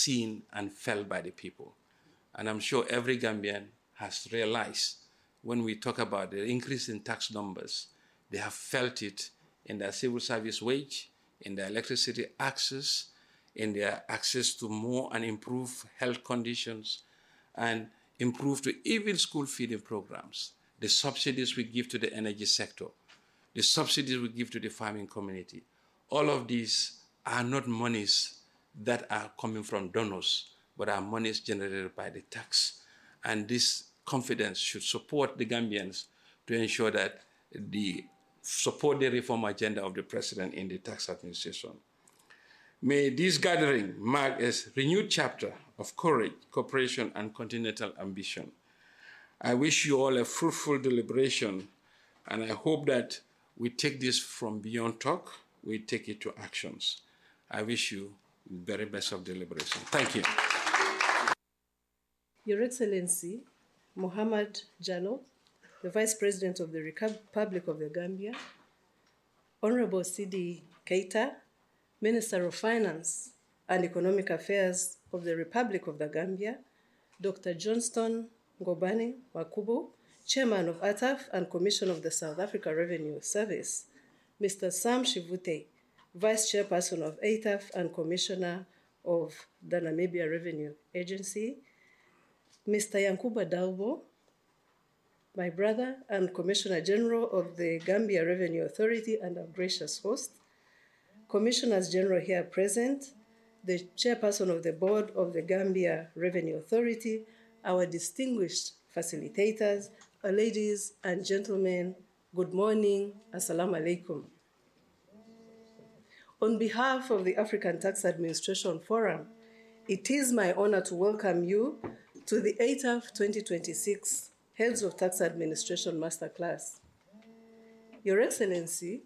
seen and felt by the people. And I'm sure every Gambian has realized when we talk about the increase in tax numbers, they have felt it in their civil service wage, in their electricity access, in their access to more and improved health conditions, and improved to even school feeding programs, the subsidies we give to the energy sector, the subsidies we give to the farming community. All of these are not monies that are coming from donors, but are monies generated by the tax. And this confidence should support the Gambians to ensure that support the reform agenda of the president in the tax administration. May this gathering mark a renewed chapter of courage, cooperation, and continental ambition. I wish you all a fruitful deliberation, and I hope that we take this from beyond talk, we take it to actions. I wish you the very best of deliberation. Thank you. Your Excellency, Mohamed Jallow, the Vice President of the Republic of the Gambia, Honorable Sidi Keita, Minister of Finance and Economic Affairs of the Republic of the Gambia, Dr. Johnston Ngobani Makubu, Chairman of ATAF and Commissioner of the South Africa Revenue Service, Mr. Sam Shivute, Vice Chairperson of ATAF and Commissioner of the Namibia Revenue Agency, Mr. Yankuba Dalbo, my brother and Commissioner General of the Gambia Revenue Authority and our gracious host, Commissioners General here present, the Chairperson of the Board of the Gambia Revenue Authority, our distinguished facilitators, ladies and gentlemen, good morning, assalamu alaikum. On behalf of the African Tax Administration Forum, it is my honor to welcome you to the ATAF 2026 Heads of Tax Administration Masterclass. Your Excellency,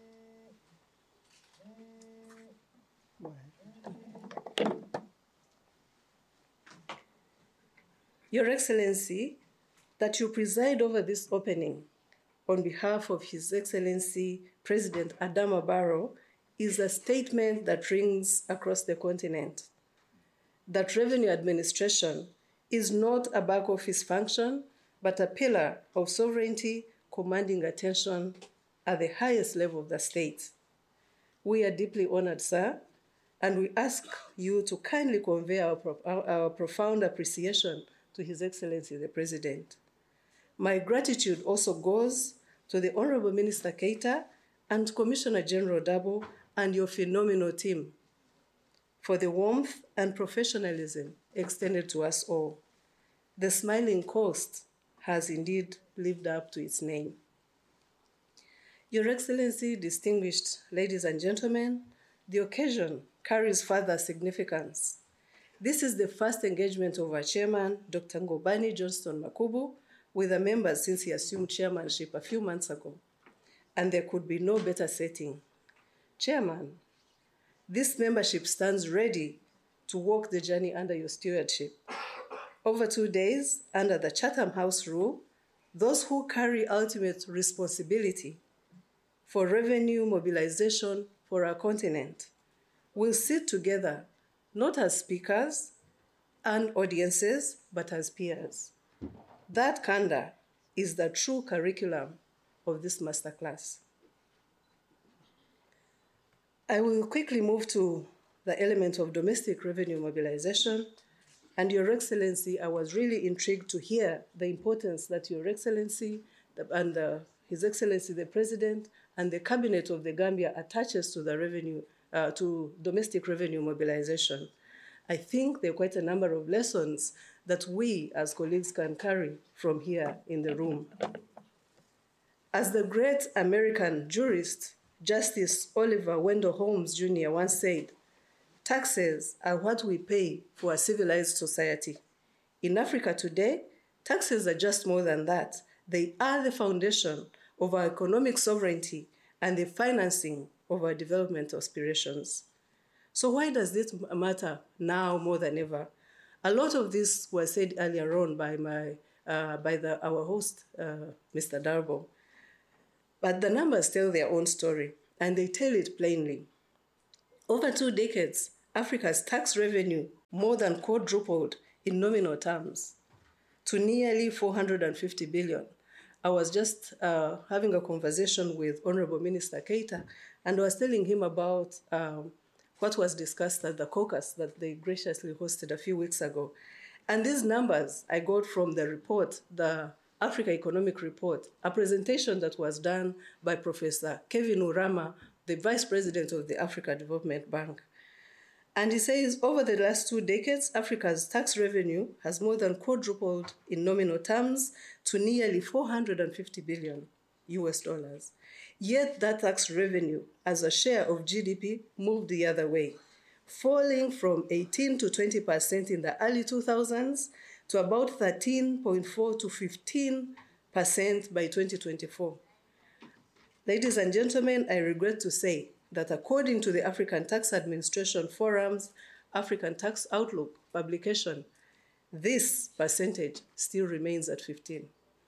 that you preside over this opening on behalf of His Excellency President Adama Barrow is a statement that rings across the continent. That revenue administration is not a back office function, but a pillar of sovereignty commanding attention at the highest level of the state. We are deeply honored, sir, and we ask you to kindly convey our profound appreciation to His Excellency the President. My gratitude also goes to the Honorable Minister Keita and Commissioner General Dabo and your phenomenal team for the warmth and professionalism extended to us all. The Smiling Coast has indeed lived up to its name. Your Excellency, distinguished ladies and gentlemen, the occasion carries further significance. This is the first engagement of our chairman, Dr. Ngobani Johnston Makubu, with the members since he assumed chairmanship a few months ago, and there could be no better setting. Chairman, this membership stands ready to walk the journey under your stewardship. Over 2 days, under the Chatham House rule, those who carry ultimate responsibility for revenue mobilization for our continent will sit together, not as speakers and audiences, but as peers. That candor is the true curriculum of this masterclass. I will quickly move to the element of domestic revenue mobilization. And Your Excellency, I was really intrigued to hear the importance that Your Excellency and His Excellency the President and the Cabinet of the Gambia attaches to the revenue, to domestic revenue mobilization. I think there are quite a number of lessons that we as colleagues can carry from here in the room. As the great American jurist, Justice Oliver Wendell Holmes Jr. once said, taxes are what we pay for a civilized society. In Africa today, taxes are just more than that. They are the foundation of our economic sovereignty and the financing of our development aspirations. So why does this matter now more than ever? A lot of this was said earlier on by our host, Mr. Darbo. But the numbers tell their own story, and they tell it plainly. Over 2 decades, Africa's tax revenue more than quadrupled in nominal terms to nearly 450 billion. I was just having a conversation with Honorable Minister Keita, and I was telling him about what was discussed at the caucus that they graciously hosted a few weeks ago. And these numbers I got from the report, the Africa Economic Report, a presentation that was done by Professor Kevin Urama, the Vice President of the Africa Development Bank. And he says, over the last 2 decades, Africa's tax revenue has more than quadrupled in nominal terms to nearly 450 billion US dollars. Yet that tax revenue as a share of GDP moved the other way, falling from 18 to 20% in the early 2000s to about 13.4 to 15% by 2024. Ladies and gentlemen, I regret to say that according to the African Tax Administration Forum's African Tax Outlook publication, this percentage still remains at 15.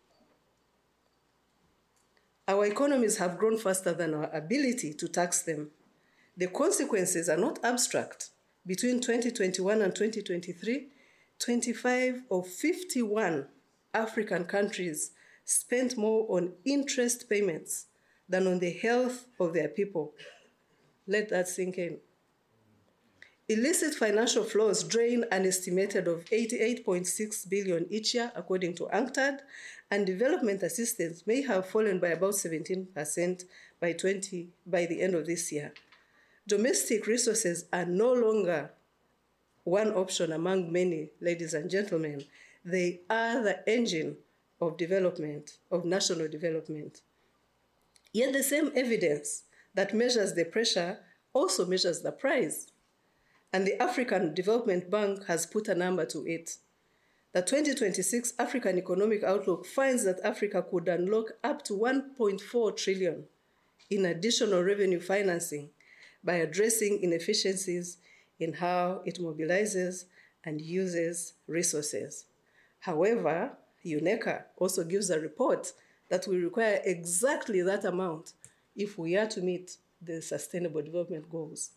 Our economies have grown faster than our ability to tax them. The consequences are not abstract. Between 2021 and 2023, 25 of 51 African countries spent more on interest payments than on the health of their people. Let that sink in. Illicit financial flows drain an estimated of 88.6 billion each year, according to UNCTAD, and development assistance may have fallen by about 17% by the end of this year. Domestic resources are no longer one option among many, ladies and gentlemen. They are the engine of development, of national development. Yet the same evidence that measures the pressure also measures the price. And the African Development Bank has put a number to it. The 2026 African Economic Outlook finds that Africa could unlock up to 1.4 trillion in additional revenue financing by addressing inefficiencies in how it mobilizes and uses resources. However, UNECA also gives a report that will require exactly that amount if we are to meet the Sustainable Development Goals.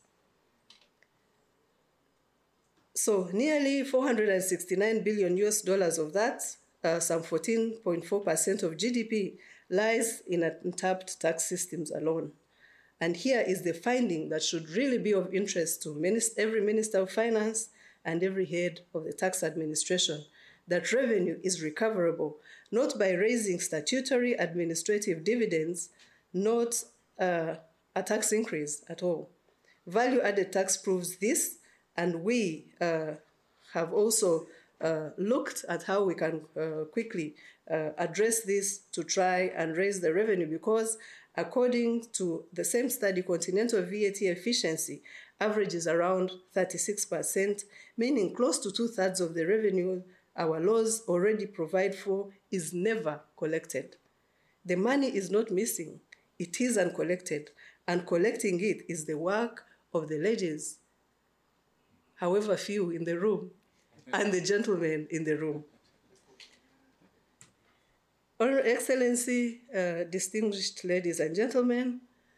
So nearly 469 billion US dollars of that, some 14.4% of GDP, lies in untapped tax systems alone. And here is the finding that should really be of interest to every Minister of Finance and every head of the tax administration, that revenue is recoverable, not by raising statutory administrative dividends, not a tax increase at all. Value-added tax proves this, and we have also looked at how we can quickly address this to try and raise the revenue, because according to the same study, continental VAT efficiency averages around 36%, meaning close to 2/3 of the revenue our laws already provide for is never collected. The money is not missing, it is uncollected, and collecting it is the work of the ladies, however few in the room, and the gentlemen in the room. Your Excellency, distinguished ladies and gentlemen,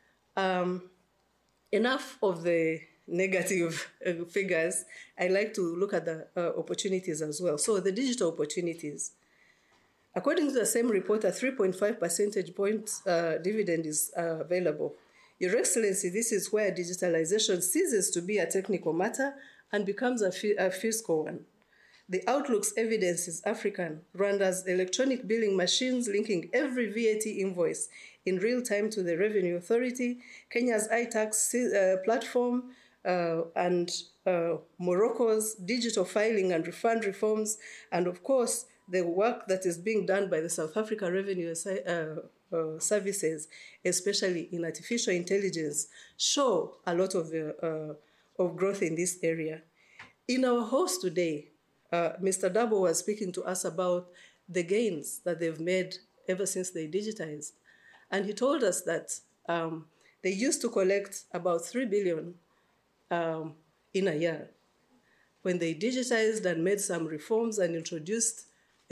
enough of the negative figures. I like to look at the opportunities as well. So the digital opportunities. According to the same report, a 3.5 percentage point dividend is available. Your Excellency, this is where digitalization ceases to be a technical matter and becomes a fiscal one. The Outlook's evidence is African. Rwanda's electronic billing machines linking every VAT invoice in real time to the Revenue Authority, Kenya's iTax platform, and Morocco's digital filing and refund reforms, and of course, the work that is being done by the South Africa Revenue Services, especially in artificial intelligence, show a lot of growth in this area. In our host today, Mr. Dabo was speaking to us about the gains that they've made ever since they digitized. And he told us that they used to collect about 3 billion in a year. When they digitized and made some reforms and introduced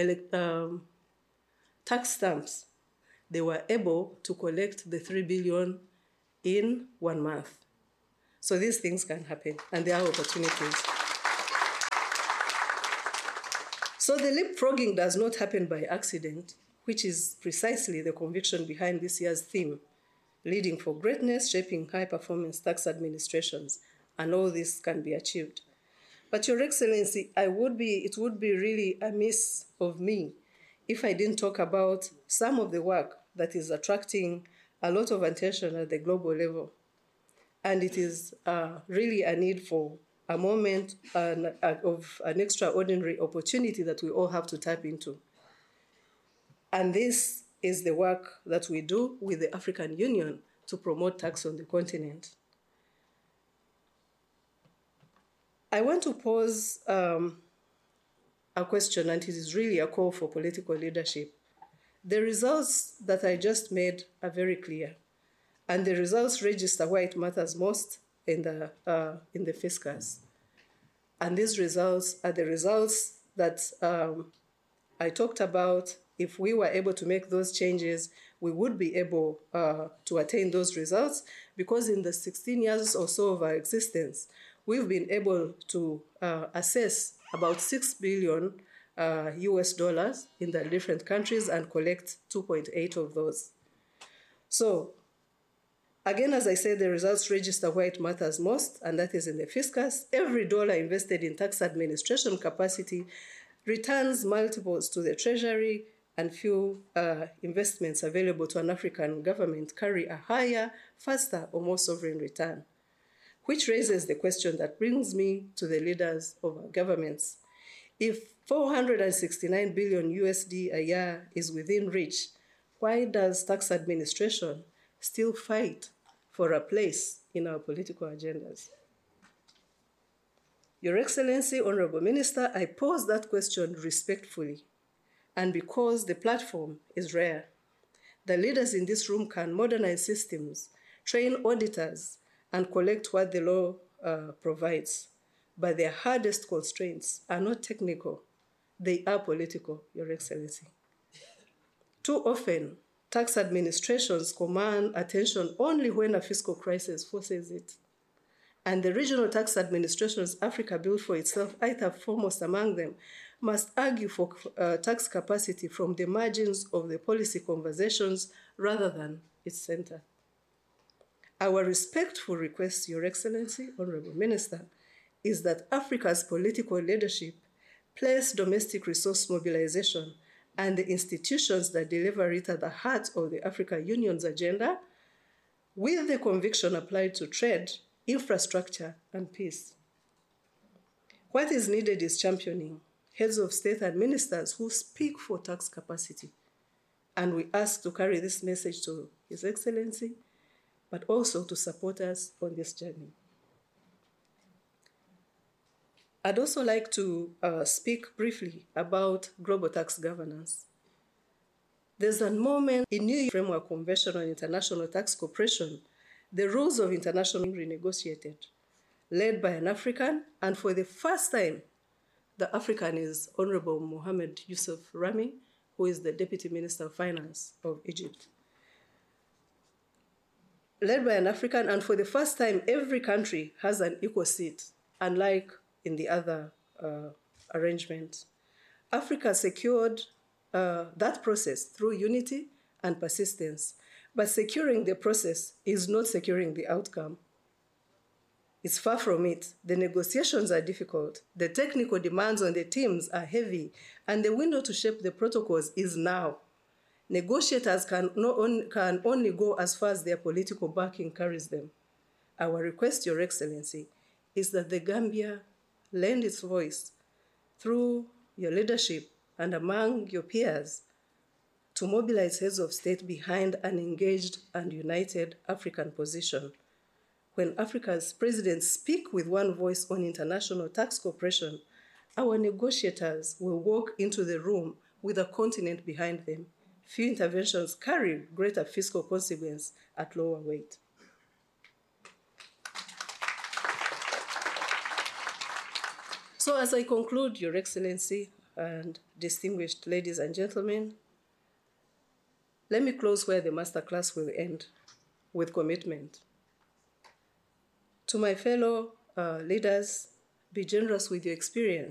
tax stamps, they were able to collect the 3 billion in 1 month. So these things can happen, and there are opportunities. So the leapfrogging does not happen by accident, which is precisely the conviction behind this year's theme, leading for greatness, shaping high-performance tax administrations, and all this can be achieved. But Your Excellency, it would be really amiss of me if I didn't talk about some of the work that is attracting a lot of attention at the global level. And it is really a need for a moment of an extraordinary opportunity that we all have to tap into. And this is the work that we do with the African Union to promote tax on the continent. I want to pose a question, and it is really a call for political leadership. The results that I just made are very clear, and the results register where it matters most in the fiscus. And these results are the results that I talked about. If we were able to make those changes, we would be able to attain those results, because in the 16 years or so of our existence, we've been able to assess about $6 billion US dollars in the different countries and collect 2.8 of those. So again, as I said, the results register where it matters most, and that is in the fiscus. Every dollar invested in tax administration capacity returns multiples to the treasury, and few investments available to an African government carry a higher, faster, or more sovereign return. Which raises the question that brings me to the leaders of our governments. If 469 billion USD a year is within reach, why does tax administration still fight for a place in our political agendas? Your Excellency, Honorable Minister, I pose that question respectfully, and because the platform is rare. The leaders in this room can modernize systems, train auditors, and collect what the law provides. But their hardest constraints are not technical, they are political, Your Excellency. Too often, tax administrations command attention only when a fiscal crisis forces it. And the regional tax administrations Africa built for itself, either foremost among them, must argue for tax capacity from the margins of the policy conversations rather than its center. Our respectful request, Your Excellency, Honorable Minister, is that Africa's political leadership place domestic resource mobilization and the institutions that deliver it at the heart of the African Union's agenda, with the conviction applied to trade, infrastructure, and peace. What is needed is championing heads of state and ministers who speak for tax capacity. And we ask to carry this message to His Excellency, but also to support us on this journey. I'd also like to speak briefly about global tax governance. There's a moment in New York Framework Convention on International Tax Cooperation, the rules of international renegotiated, led by an African, and for the first time, the African is Honorable Mohamed Yusuf Rami, who is the Deputy Minister of Finance of Egypt. Led by an African, and for the first time, every country has an equal seat, unlike in the other arrangement. Africa secured that process through unity and persistence, but securing the process is not securing the outcome. It's far from it. The negotiations are difficult, the technical demands on the teams are heavy, and the window to shape the protocols is now. Negotiators can only go as far as their political backing carries them. Our request, Your Excellency, is that the Gambia lend its voice through your leadership and among your peers to mobilize heads of state behind an engaged and united African position. When Africa's presidents speak with one voice on international tax cooperation, our negotiators will walk into the room with a continent behind them. Few interventions carry greater fiscal consequence at lower weight. So as I conclude, Your Excellency and distinguished ladies and gentlemen, let me close where the masterclass will end, with commitment. To my fellow leaders, be generous with your experience.